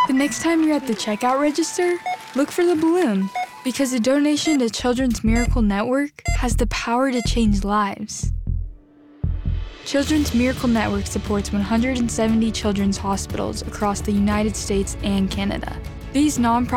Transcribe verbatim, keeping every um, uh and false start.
The next time you're at the checkout register, look for the balloon, because a donation to Children's Miracle Network has the power to change lives. Children's Miracle Network supports one hundred seventy children's hospitals across the United States and Canada. These nonprofit